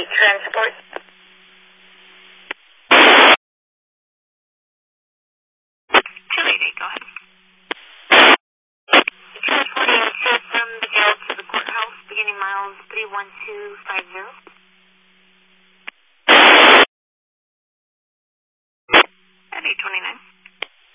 transport. Go ahead. Transporting to from the jail to the courthouse, beginning miles 31250.